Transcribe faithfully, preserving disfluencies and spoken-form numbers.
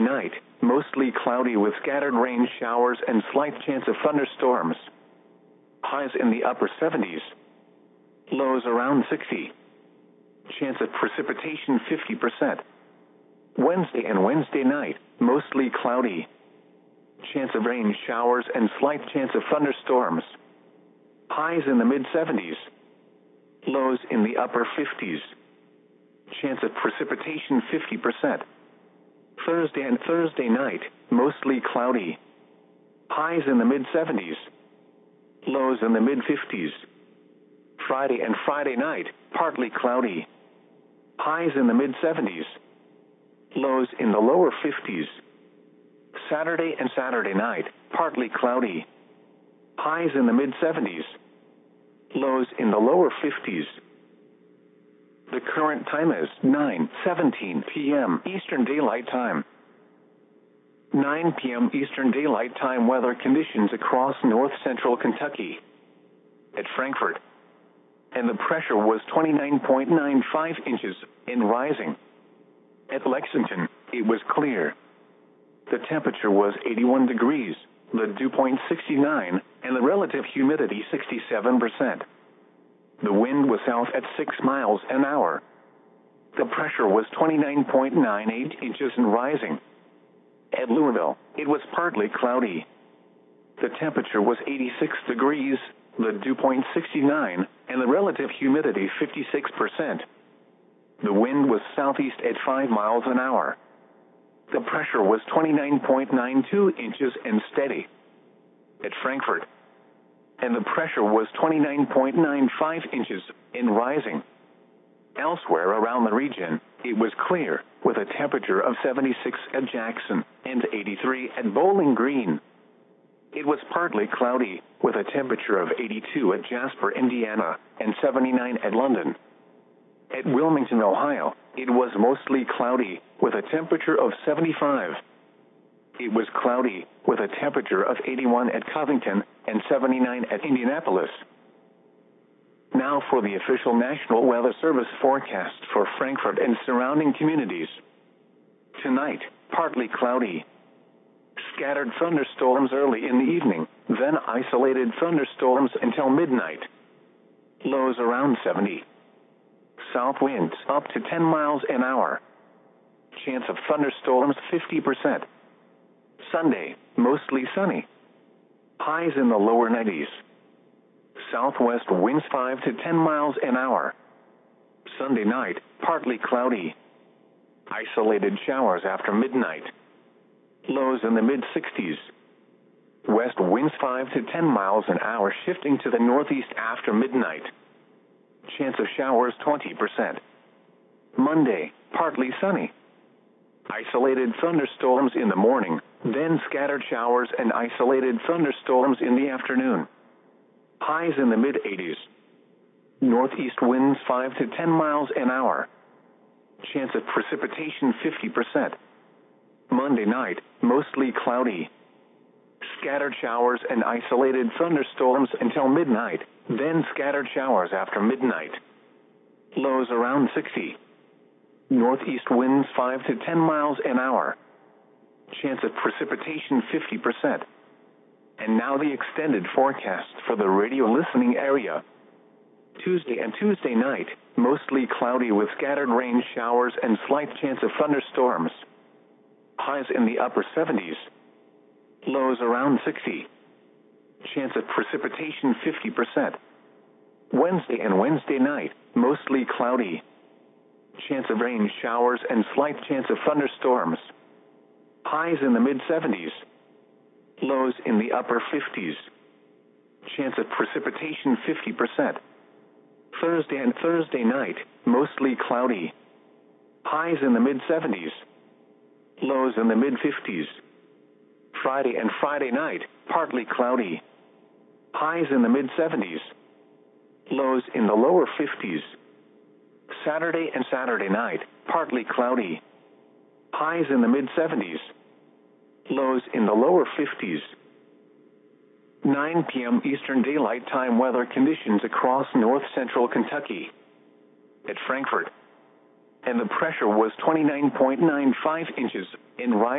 night, mostly cloudy with scattered rain showers and slight chance of thunderstorms. Highs in the upper seventies. Lows around sixty. Chance of precipitation fifty percent. Wednesday and Wednesday night, mostly cloudy. Chance of rain showers and slight chance of thunderstorms. Highs in the mid seventies. Lows in the upper fifties. Chance of precipitation fifty percent. Thursday and Thursday night, mostly cloudy. Highs in the mid seventies. Lows in the mid fifties. Friday and Friday night, partly cloudy. Highs in the mid seventies. Lows in the lower fifties. Saturday and Saturday night, partly cloudy. Highs in the mid seventies. Lows in the lower fifties. The current time is nine seventeen p m Eastern Daylight Time. nine p m Eastern Daylight Time weather conditions across north central Kentucky. At Frankfort. And the pressure was twenty-nine point nine five inches, and rising. At Lexington, it was clear. The temperature was eighty-one degrees, the dew point sixty-nine, and the relative humidity sixty-seven percent. The wind was south at six miles an hour. The pressure was twenty-nine point nine eight inches and rising. At Louisville, it was partly cloudy. The temperature was eighty-six degrees, the dew point sixty-nine, and the relative humidity fifty-six percent. The wind was southeast at five miles an hour. The pressure was twenty-nine point nine two inches and steady. At Frankfort. And the pressure was twenty-nine point nine five inches, and rising. Elsewhere around the region, it was clear, with a temperature of seventy-six at Jackson, and eighty-three at Bowling Green. It was partly cloudy, with a temperature of eighty-two at Jasper, Indiana, and seventy-nine at London. At Wilmington, Ohio, it was mostly cloudy, with a temperature of seventy-five. It was cloudy, with a temperature of eighty-one at Covington, and seventy-nine at Indianapolis. Now for the official National Weather Service forecast for Frankfort and surrounding communities. Tonight, partly cloudy. Scattered thunderstorms early in the evening, then isolated thunderstorms until midnight. Lows around seventy. South winds up to ten miles an hour. Chance of thunderstorms fifty percent. Sunday, mostly sunny. Highs in the lower nineties. Southwest winds five to ten miles an hour. Sunday night, partly cloudy. Isolated showers after midnight. Lows in the mid sixties. West winds five to ten miles an hour shifting to the northeast after midnight. Chance of showers twenty percent. Monday, partly sunny. Isolated thunderstorms in the morning, then scattered showers and isolated thunderstorms in the afternoon. Highs in the mid eighties. Northeast winds five to ten miles an hour. Chance of precipitation fifty percent. Monday night, mostly cloudy. Scattered showers and isolated thunderstorms until midnight, then scattered showers after midnight. Lows around sixty. Northeast winds five to ten miles an hour. Chance of precipitation fifty percent. And now the extended forecast for the radio listening area. Tuesday and Tuesday night, mostly cloudy with scattered rain showers and slight chance of thunderstorms. Highs in the upper seventies. Lows around sixty. Chance of precipitation fifty percent. Wednesday and Wednesday night, mostly cloudy. Chance of rain showers and slight chance of thunderstorms. Highs in the mid seventies. Lows in the upper fifties. Chance of precipitation fifty percent. Thursday and Thursday night, mostly cloudy. Highs in the mid seventies. Lows in the mid fifties. Friday and Friday night, partly cloudy. Highs in the mid seventies. Lows in the lower fifties. Saturday and Saturday night, partly cloudy. Highs in the mid seventies. Lows in the lower fifties. nine p m Eastern Daylight Time weather conditions across north central Kentucky. At Frankfort. And the pressure was twenty-nine point nine five inches, in rising.